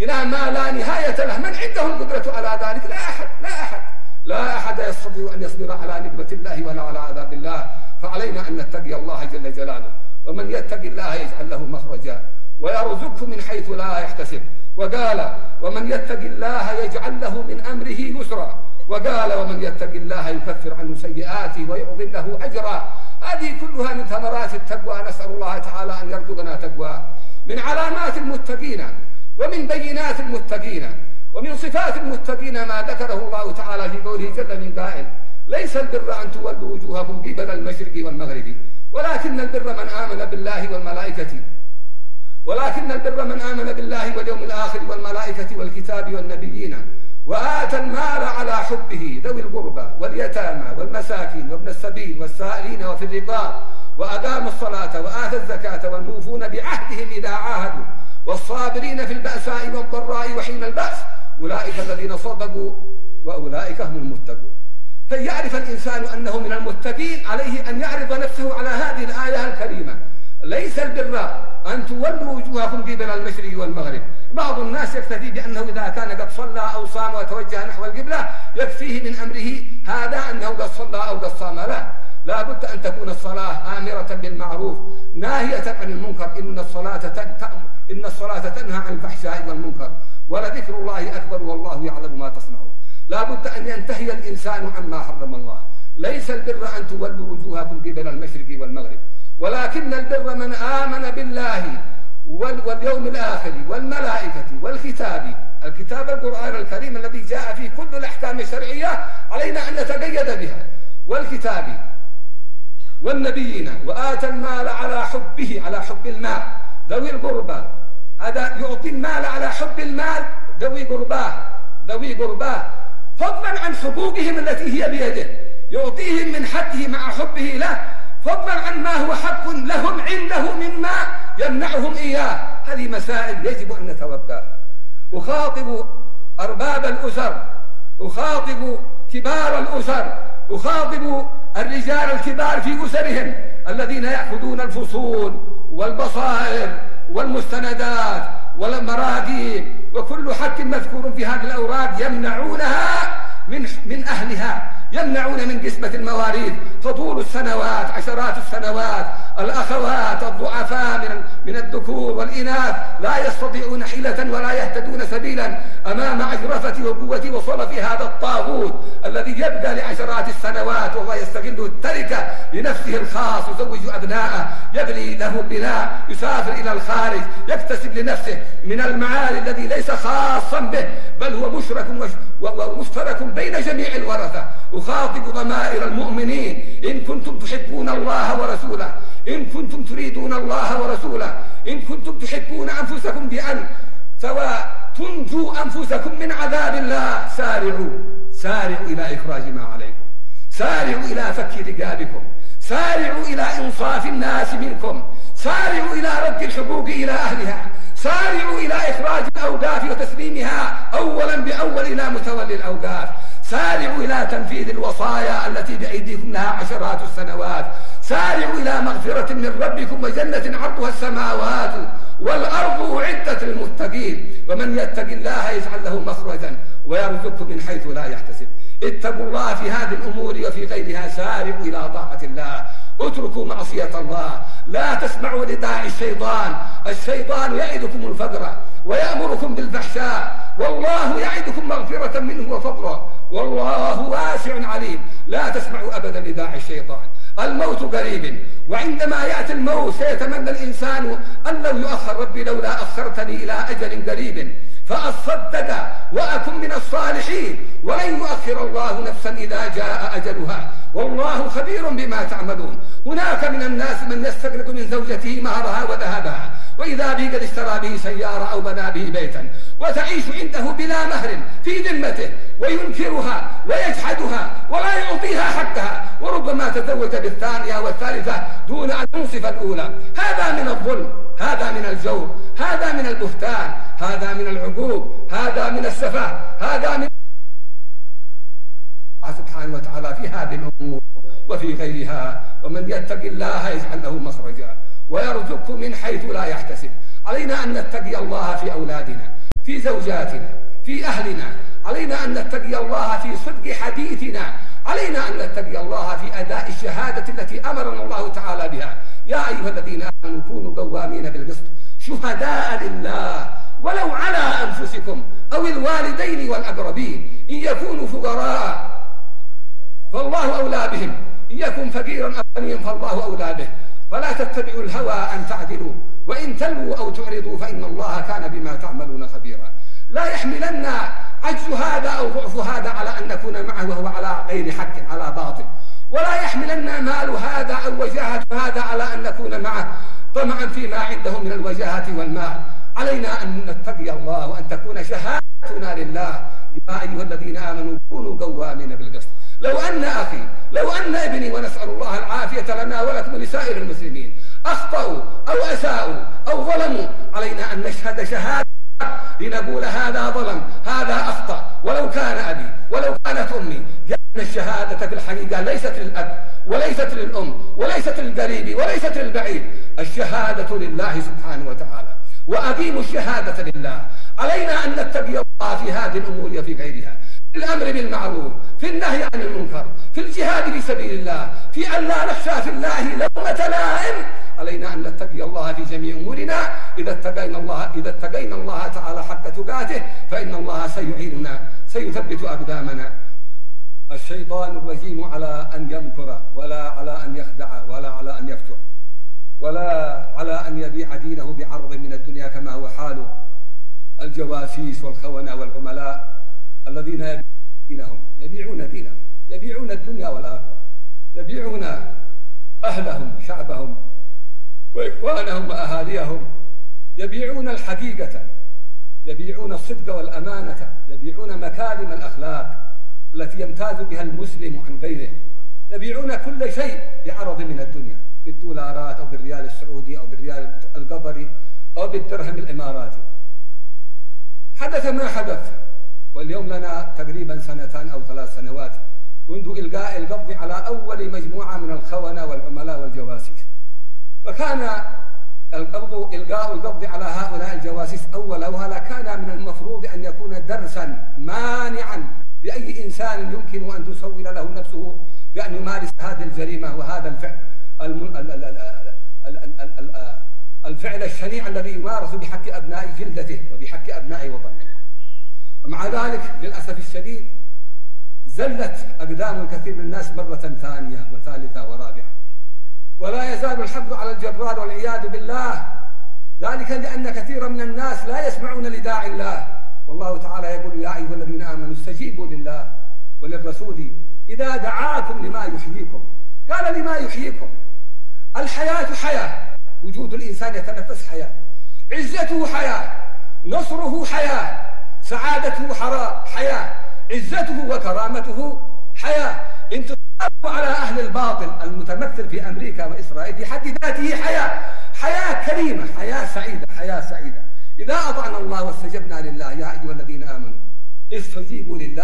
إلى ما لا نهاية له. من عنده القدرة على ذلك؟ لا أحد يستطيع أن يصبر على نقمة الله ولا على عذاب الله. فعلينا أن نتقي الله جل جلاله. ومن يتق الله يجعل له مخرجا ويرزقه من حيث لا يحتسب. وقال ومن يتق الله يجعل له من أمره يسرا. وقال ومن يتق الله يكفر عنه سيئاته ويعظم له أجرا. هذه كلها من ثمرات التقوى. نسأل الله تعالى أن يرزقنا تقوى. من علامات المتقين ومن بينات المتقين ومن صفات المتقين ما ذكره الله تعالى في قوله جل من قائل ليس البر أن تولوا وجوهكم قبل المشرق والمغرب ولكن البر من آمن بالله واليوم الآخر والملائكة والكتاب والنبيين وآتى المال على حبه ذوي القربى واليتامى والمساكين وابن السبيل والسائلين وفي الرقاب وأقام الصلاة وآتى الزكاة والموفون بعهدهم إذا عاهدوا والصابرين في البأساء والضراء وحين البأس أولئك الذين صدقوا وأولئك هم المتقون. كي يعرف الإنسان أنه من المتقين عليه أن يعرض نفسه على هذه الآية الكريمة. ليس البر أن تولوا وجوهكم قبل المشرق والمغرب. بعض الناس يكتفي بأنه إذا كان قد صلى أو صام وتوجه نحو القبلة يكفيه من أمره هذا أنه قد صلى أو قد صام. لا بد أن تكون الصلاة آمرة بالمعروف ناهية عن المنكر. إن الصلاة تنهى عن الفحشاء والمنكر ولذكر الله أكبر والله يعلم ما تصنعون. لا بد أن ينتهي الإنسان عما حرم الله. ليس البر أن تولوا وجوهكم قبل المشرق والمغرب ولكن البر من آمن بالله واليوم الآخر والملائكة والكتاب. الكتاب القرآن الكريم الذي جاء فيه كل الأحكام الشرعية علينا أن نتقيد بها والكتاب والنبيين وآتى المال على حبه على حب المال ذوي القربى. هذا يعطي المال على حب المال ذوي قرباه فضلا عن حقوقهم التي هي بيده. يعطيهم من حقه مع حبه له فضلا عن ما هو حق لهم عنده مما يمنعهم إياه. هذه مسائل يجب أن نتوقعها. أخاطب أرباب الأسر، أخاطب كبار الأسر، أخاطب الرجال الكبار في أسرهم الذين يأخذون الفصول والبصائر والمستندات والمراقيب وكل حق مذكور في هذه الأوراق يمنعونها من أهلها، يمنعون من قسمة المواريث. تطول السنوات عشرات السنوات. الأخوات الضعفاء من الذكور والإناث لا يستطيعون حيلة ولا يهتدون سبيلا أمام عجرفة وقوة وصلف هذا الطاغوت الذي يبقى لعشرات السنوات وهو يستغل التركة لنفسه الخاص. يزوج أبناءه، يبني له بناء، يسافر إلى الخارج، يكتسب لنفسه من المعالي الذي ليس خاصا به بل هو مشترك بين جميع الورثة. أخاطب ضمائر المؤمنين إن كنتم تحبون الله ورسوله، إن كنتم تريدون الله ورسوله، إن كنتم تحبون أنفسكم بأن تنجوا أنفسكم من عذاب الله سارعوا إلى إخراج ما عليكم، سارعوا إلى فك رقابكم، سارعوا إلى إنصاف الناس منكم، سارعوا إلى رد الحقوق إلى أهلها، سارعوا إلى إخراج الأوقاف وتسليمها أولا بأول إلى متولي الأوقاف، سارعوا إلى تنفيذ الوصايا التي بأيديكم لها عشرات السنوات، سارعوا إلى مغفرة من ربكم وجنة عرضها السماوات والأرض أعدت للمتقين. ومن يتق الله يجعل له مخرجا ويرزقه من حيث لا يحتسب. اتقوا الله في هذه الأمور وفي غيرها. سارعوا إلى طاعة الله، اتركوا معصية الله، لا تسمعوا لداعي الشيطان يعدكم الفقر ويأمركم بالفحشاء والله يعدكم مغفرة منه وفضلا والله واسع عليم. لا تسمعوا أبدا لداعي الشيطان. الموت قريب، وعندما يأتي الموت سيتمنى الإنسان أن لو يؤخر ربي لولا أخرتني إلى أجل قريب فأصدق وأكن من الصالحين ولن يؤخر الله نفسا إذا جاء أجلها والله خبير بما تعملون. هناك من الناس من يستغرق من زوجته مهرها وذهبها وإذا به قد اشترى به سيارة أو بنى به بيتا وتعيش عنده بلا مهر في ذمته وينكرها ويجحدها ولا يعطيها حقها وربما تزوج بالثانية والثالثة دون أن ينصف الأولى. هذا من الظلم، هذا من الجور، هذا من البهتان، هذا من العقوق، هذا من السفه، هذا من سبحانه وتعالى في هذه الأمور وفي غيرها. ومن يتق الله يجعل له مخرجا ويرزقه من حيث لا يحتسب. علينا أن نتقي الله في أولادنا، في في زوجاتنا، في أهلنا. علينا أن نتقي الله في صدق حديثنا، علينا أن نتقي الله في أداء الشهادة التي أمرنا الله تعالى بها. يا أيها الذين آمنوا كونوا قوامين بالقسط شهداء لله ولو على أنفسكم أو الوالدين والأقربين إن يكونوا فقراء فالله أولى بهم، إن يكن فقيرا أو غنيا فالله أولى به. فلا تتبعوا الهوى أن تعدلوا وإن تلووا أو تعرضوا فإن الله كان بما تعملون خبيرا. لا يحملن عجز هذا أو ضعف هذا على أن نكون معه وهو على غير حق على باطل، ولا يحملن مال هذا أو وجاهة هذا على أن نكون معه طمعا فيما عنده من الوجاهة والمال. علينا أن نتقي الله وأن تكون شهادتنا لله. يا أيها الذين آمنوا كونوا قوامين بالقسط. لو أن أخي، لو أن ابني، ونسأل الله العافية لنا ولكم ولسائر المسلمين، أخطأوا أو أساءوا أو ظلموا، علينا أن نشهد شهادة لنقول هذا ظلم، هذا أخطأ، ولو كان أبي ولو كانت أمي. لأن الشهادة في الحقيقة ليست للأب وليست للأم وليست للقريب وليست للبعيد، الشهادة لله سبحانه وتعالى، وأقيموا الشهادة لله. علينا أن نتقي الله في هذه الأمور وفي غيرها، في الأمر بالمعروف، في النهي عن المنكر، في الجهاد في سبيل الله، في أن لا نخشى في الله لومة لائم. علينا أن نتقي الله في جميع أمورنا. إذا اتقينا الله تعالى حق تقاته فإن الله سيعيننا، سيثبت أقدامنا. الشيطان الرجيم على أن يمكر ولا على أن يخدع ولا على أن يفتر ولا على أن يبيع دينه بعرض من الدنيا كما هو حال الجواسيس والخونة والعملاء الذين يبيعون دينهم، يبيعون الدنيا والآخرة، يبيعون أهلهم وشعبهم وإخوانهم وأهاليهم، يبيعون الحقيقة، يبيعون الصدق والأمانة، يبيعون مكارم الأخلاق التي يمتاز بها المسلم عن غيره، يبيعون كل شيء بعرض من الدنيا، بالدولارات أو بالريال السعودي أو بالريال القطري أو بالدرهم الإماراتي. حدث ما حدث، واليوم لنا تقريبا 2 أو 3 سنوات منذ إلقاء القبض على أول مجموعة من الخونة والعملاء والجواسيس. وكان إلقاء القبض على هؤلاء الجواسيس أولها كان من المفروض أن يكون درسا مانعا لأي إنسان يمكن أن تسول له نفسه بأن يمارس هذه الجريمة وهذا الفعل الشنيع الذي يمارس بحق أبناء جلدته وبحق أبناء وطنه. ومع ذلك للأسف الشديد زلت أقدام الكثير من الناس مرة ثانية وثالثة ورابعة، ولا يزال الحق على الجرار والعياذ بالله. ذلك لأن كثيرا من الناس لا يسمعون لداعي الله، والله تعالى يقول يا أيها الذين آمنوا استجيبوا لله وللرسول إذا دعاكم لما يحييكم. قال لما يحييكم؟ الحياة حياة، وجود الإنسان يتنفس حياة، عزته حياة، نصره حياة، سعادته حياة، عزته وكرامته حياة. انتصاره على أهل الباطل المتمثل في أمريكا وإسرائيل في حد ذاته حياة كريمة، حياة سعيدة، حياة سعيدة. إذا أطعنا الله واستجبنا لله يا أيها الذين آمنوا استجيبوا لله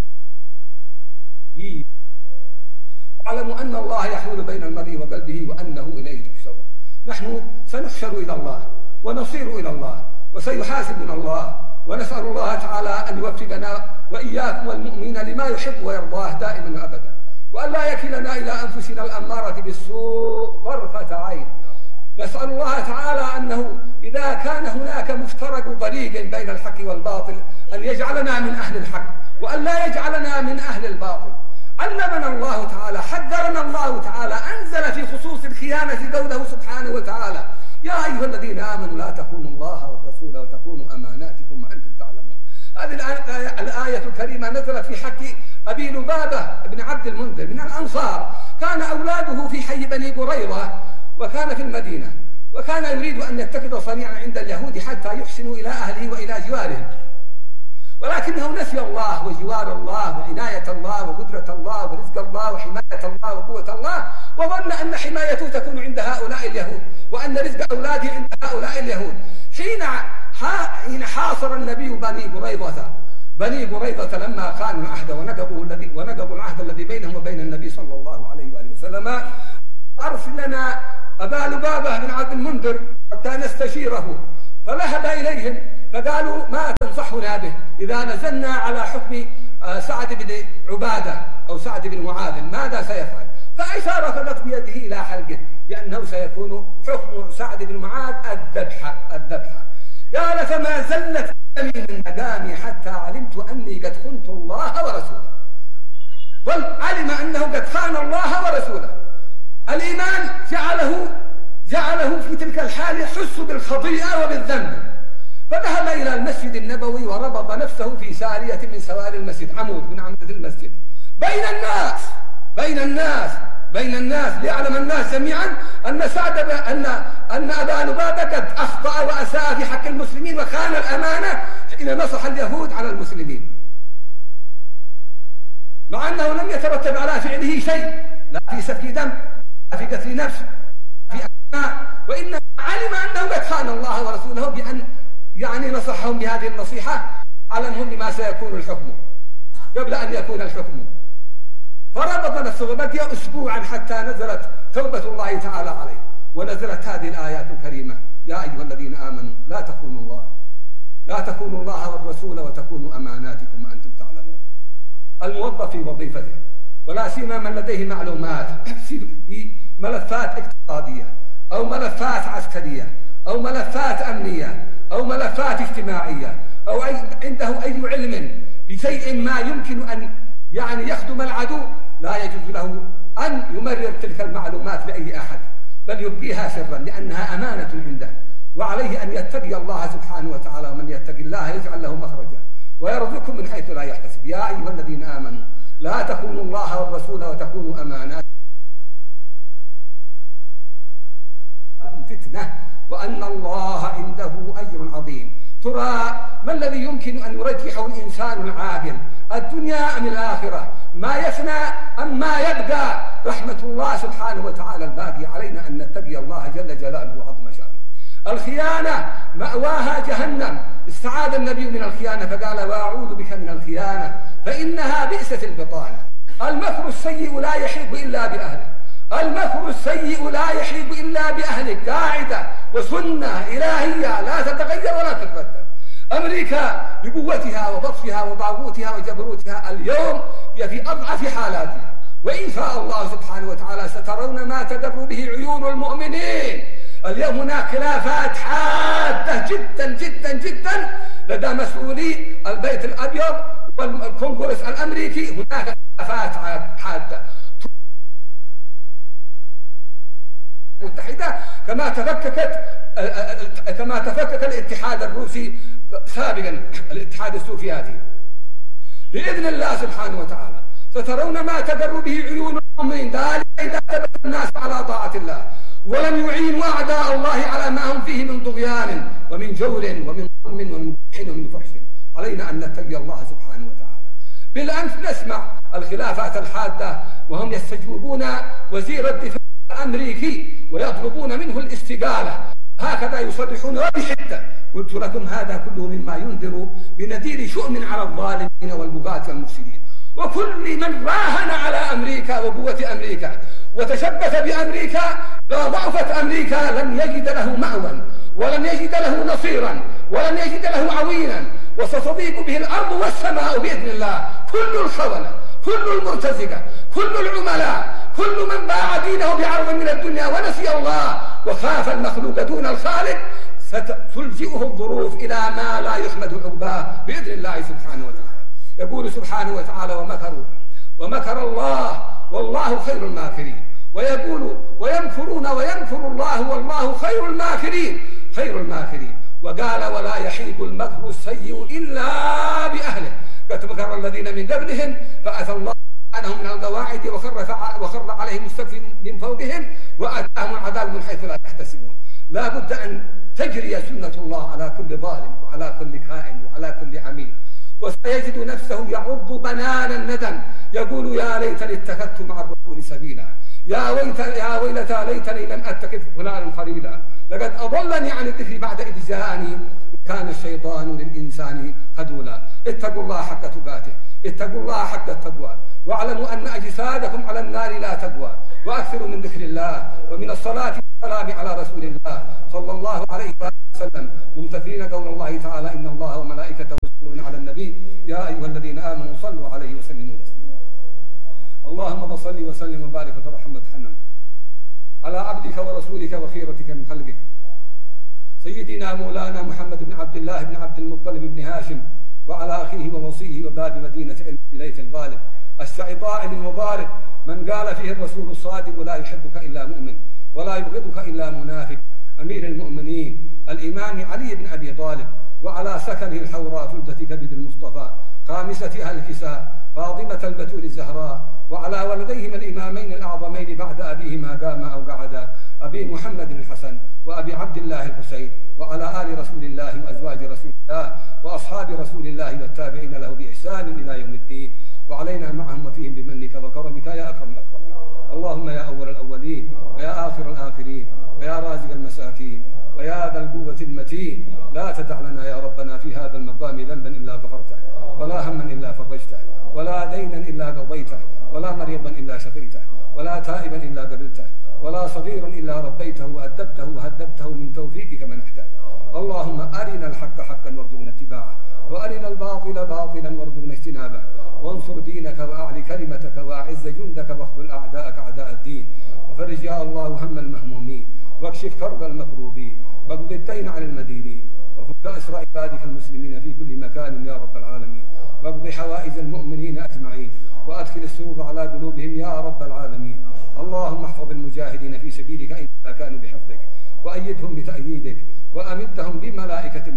واعلموا أن الله يحول بين المرء وقلبه وأنه إليه تحشرون. نحن سنحشر إلى الله ونصير إلى الله وسيحاسبنا الله، ونسأل الله تعالى أن يوفقنا وإياكم والمؤمنين لما يحب ويرضاه دائما وأبدا، وأن لا يكلنا إلى أنفسنا الأمارة بالسوء طرفة عين. نسأل الله تعالى أنه إذا كان هناك مفترق طريق بين الحق والباطل أن يجعلنا من أهل الحق وأن لا يجعلنا من أهل الباطل. علمنا الله تعالى، حذرنا الله تعالى، أنزل في خصوص الخيانة قوله سبحانه وتعالى يا أيها الذين آمنوا لا تخونوا الله والرسول وتخونوا أماناتكم وأنتم تعلمون. هذه الآية الكريمة نزلت في حق أبي لبابة بن عبد المنذر من الأنصار، كان أولاده في حي بني قريظة وكان في المدينة، وكان يريد أن يتخذ صنيعا عند اليهود حتى يحسنوا إلى أهله وإلى جوارهم، ولكنه نسي الله وجوار الله وعناية الله وقدرة الله ورزق الله وحماية الله وقوة الله، وظن أن حمايته تكون عند هؤلاء اليهود وأن رزق أولاده عند هؤلاء اليهود. حين حاصر النبي بني قريظة لما خانوا العهد ونقضوا العهد الذي بينهم وبين النبي صلى الله عليه وآله وسلم، أرسل لنا أبا لبابة بن عبد المنذر حتى نستشيره، فذهب إليهم فقالوا ما تنصر ينصحنا به إذا نزلنا على حكم سعد بن عبادة أو سعد بن معاذ ماذا سيفعل؟ فإشار فقط بيده إلى حلقه لأنه سيكون حكم سعد بن معاذ الذبح. قال فما زلت قدمي من مدامي حتى علمت أني قد خنت الله ورسوله. بل علم أنه قد خان الله ورسوله. الإيمان جعله في تلك الحال يحس بالخطيئة وبالذنب، فذهب إلى المسجد النبوي وربط نفسه في سارية من سواري المسجد، عمود من أعمدة المسجد، بين الناس ليعلم الناس جميعا أن أبا لبابة قد أخطأ وأساء في حق المسلمين وخان الأمانة حين نصح اليهود على المسلمين، مع أنه لم يترتب على فعله شيء، لا في سفك دم، لا في قتل نفس، في أسماء، وإنما علم أنه قد خان الله ورسوله بأن نصحهم بهذه النصيحة، علمهم بما سيكون الحكم قبل أن يكون الحكم. فربط نفسه بقي أسبوعا حتى نزلت توبة الله تعالى عليه، ونزلت هذه الآيات الكريمة: يا أيها الذين آمنوا لا تخونوا الله والرسول وتخونوا أماناتكم وأنتم تعلمون. الموظف في وظيفته، ولا سيما من لديه معلومات في ملفات اقتصادية أو ملفات عسكرية أو ملفات أمنية أو ملفات اجتماعية أو عنده أي علم بشيء ما يمكن أن يخدم العدو، لا يجوز له أن يمرر تلك المعلومات لأي أحد، بل يبقيها سرا لأنها أمانة عنده، وعليه أن يتقي الله سبحانه وتعالى، ومن يتقي الله يجعل له مخرجا ويرزقكم من حيث لا يحتسب. يا أيها الذين آمنوا لا تخونوا الله والرسول وتخونوا أماناتكم فتنة وأن الله عنده أجر عظيم. ترى ما الذي يمكن أن يرجحه الإنسان العاقل، الدنيا أم الآخرة، ما يفنى أم ما يبقى؟ رحمة الله سبحانه وتعالى الباقي، علينا أن نتقي الله جل جلاله وعظم شأنه. الخيانة مأواها جهنم، استعاذ النبي من الخيانة فقال: وأعوذ بك من الخيانة فإنها بئست البطانة. المكر السيء لا يحيط إلا بأهله، المكر السيء لا يحيط إلا بأهله، قاعدة وسنة إلهية لا تتغير ولا تتبدل. أمريكا بقوتها وبطشها وطاغوتها وجبروتها اليوم هي في أضعف حالاتها، وإن شاء الله سبحانه وتعالى سترون ما تدر به عيون المؤمنين. اليوم هناك خلافات حادة جدا جدا جدا لدى مسؤولي البيت الأبيض والكونغرس الأمريكي، هناك خلافات حادة متحدة كما تفكك الاتحاد الروسي سابقا، الاتحاد السوفياتي. بإذن الله سبحانه وتعالى سترون ما تدر به عيون المؤمنين، ذلك إذا ثبت الناس على طاعة الله ولم يعينوا أعداء الله على ما هم فيه من طغيان ومن جور ومن ظلم ومن بحث ومن فحش. علينا أن نتقي الله سبحانه وتعالى. بالأمس نسمع الخلافات الحادة وهم يستجوبون وزير الدفاع الأمريكي ويطلبون منه الاستقالة، هكذا يصرحون وبشدة. قلت لكم هذا كله مما ينذر بنذير شؤم على الظالمين والبغاة والمفسدين. وكل من راهن على أمريكا وقوة أمريكا وتشبث بأمريكا إذا ضعفت أمريكا لن يجد له مأوى ولن يجد له نصيرا ولن يجد له عوينا، وستضيق به الأرض والسماء بإذن الله. كل الخونة، كل المرتزقة، كل العملاء، كل من باع دينه بعرض من الدنيا ونسي الله وخاف المخلوق دون الخالق، ستلجئه الظروف إلى ما لا يحمد عقباه بإذن الله سبحانه وتعالى. يقول سبحانه وتعالى: ومكر الله والله خير الماكرين. ويقول: ويمكرون ويمكر الله والله خير الماكرين. وقال: ولا يحيق المكر السيء إلا بأهله، قد مكر الذين من قبلهم فأتى الله عنهم من القواعد وخر عليهم السقف من فوقهم وأتاهم العذاب من حيث لا يحتسبون. لا بد أن تجري سنة الله على كل ظالم وعلى كل كائن وعلى كل عميل، وسيجد نفسه يعض بنان الندم يقول: يا ليتني اتخذت مع الرسول سبيلا، يا ويلتى ليتني لم أتخذ فلانا خليلا، لقد أضلني عن الذكر بعد إذ جاءني وكان الشيطان للإنسان خذولا. اتقوا الله حق تقاته، اتقوا الله حق التقوى، واعلموا أن أجسادكم على النار لا تقوى، وأكثروا من ذكر الله ومن الصلاة والسلام على رسول الله صلى الله عليه وسلم، ممتثلين قول الله تعالى: إن الله وملائكته صل وسلم وبارك وترحم وتحنن على عبدك ورسولك وخيرتك من خلقك سيدنا مولانا محمد بن عبد الله بن عبد المطلب بن هاشم وعلى أخيه ووصيه وباب مدينة إليث الغالب السعطاء المبارك من قال فيه الرسول الصادق لا يحبك إلا مؤمن ولا يبغضك إلا منافق أمير المؤمنين الإمام علي بن أبي طالب وعلى سكنه الحوراء فلدة كبد المصطفى خامستها الكساء فاطمة البتول الزهراء وعلى ولديهما الإمامين الأعظمين بعد أبيهما قاما أو قعدا أبي محمد الحسن وأبي عبد الله الحسين وعلى آل رسول الله وأزواج رسول الله وأصحاب رسول الله والتابعين له بإحسان إلى يوم الدين وعلينا معهم وفيهم بمنك وكرمك يا أكرم الأكرمين. اللهم يا أول الأولين ويا آخر الآخرين ويا رازق المساكين ويا ذا القوة المتين لا تدع لنا يا ربنا في هذا المقام ذنبا إلا غفرته ولا هما إلا فرجته ولا دينا إلا قضيته ولا مريضا إلا شفيته ولا تائبا إلا قبلته ولا صغيرا إلا ربيته وأدبته وهذبته من توفيقك منحته. اللهم أرنا الحق حقا وارزقنا اتباعه وأرنا الباطل باطلا وارزقنا اجتنابه وانصر دينك وأعل كلمتك وأعز جندك واخذل أعداءك أعداء الدين وفرج يا الله هم المهمومين واكشف كرب المكروبين واقض الدين عن المدينين وفك أسر عبادك المسلمين في كل مكان يا رب العالمين واقض حوائج المؤمنين أجمعين وأدخل السرور على قلوبهم يا رب العالمين. اللهم احفظ المجاهدين في سبيلك أينما كانوا بحفظك وأيدهم بتأييدك وأمدهم بملائكة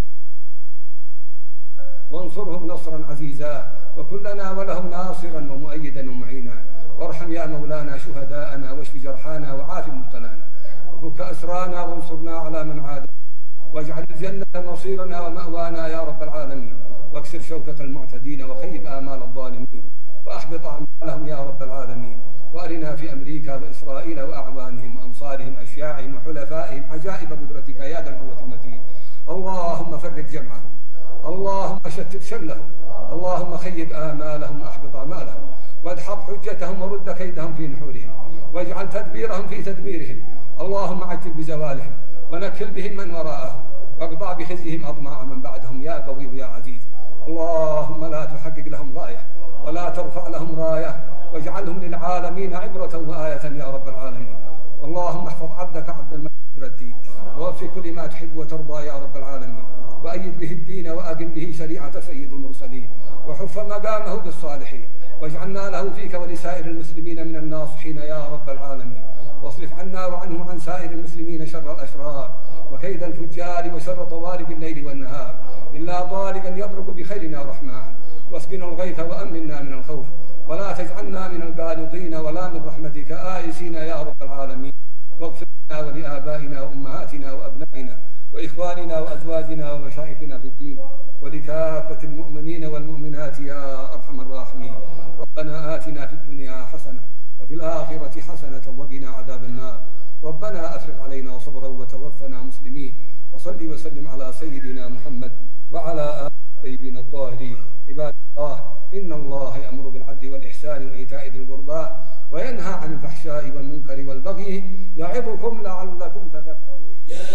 وانصرهم نصرا عزيزا وكلنا ولهم ناصرا ومؤيدا ومعينا وارحم يا مولانا شهداءنا واشف جرحانا وعاف مبتلانا وفك أسرانا وانصرنا على من عاد واجعل الجنة مصيرنا ومأوانا يا رب العالمين واكسر شوكة المعتدين وخيب آمال الظالمين وأحبط أعمالهم يا رب العالمين. وأرنا في أمريكا وإسرائيل وأعوانهم وأنصارهم أشياعهم وحلفائهم عجائب قدرتك يا ذا القوة المتين. اللهم فرق جمعهم اللهم شتت شملهم اللهم خيب آمالهم وأحبط أعمالهم وادحض حجتهم ورد كيدهم في نحورهم واجعل تدبيرهم في تدميرهم. اللهم عجل بزوالهم ونكل بهم من وراءهم واقطع بخزيهم أطماع من بعدهم يا قوي يا عزيز. اللهم لا تحقق لهم غاية ولا ترفع لهم راية واجعلهم للعالمين عبرة وآية يا رب العالمين. اللهم احفظ عبدك عبد الملك الدين ووفق كل ما تحب وترضى يا رب العالمين وأيد به الدين وأقم به شريعة سيد المرسلين وحف مقامه بالصالحين واجعلنا له فيك ولسائر المسلمين من الناصحين يا رب العالمين. واصرف عنا وعنه عن سائر المسلمين شر الأشرار وكيد الفجار وشر طوارق الليل والنهار إلا طارقا يضرب بخير يا رحمن واسقنا الغيث وأمنا من الخوف ولا تجعلنا من القانطين ولا من رحمتك آيسين يا رب العالمين. واغفر لنا ولآبائنا وأمهاتنا وأبنائنا وإخواننا وأزواجنا ومشايخنا في الدين ولكافة المؤمنين والمؤمنات يا أرحم الراحمين. ربنا آتنا في الدنيا حسنة وفي الآخرة حسنة وقنا عذاب النار. ربنا أفرغ علينا صبرا وتوفنا مسلمين وصل وسلم على سيدنا محمد وعلى آله الطيبين الطاهرين. عباد الله إن الله يأمر بالعدل والإحسان وإيتاء ذي القربى وينهى عن الفحشاء والمنكر والبغي يعظكم لعلكم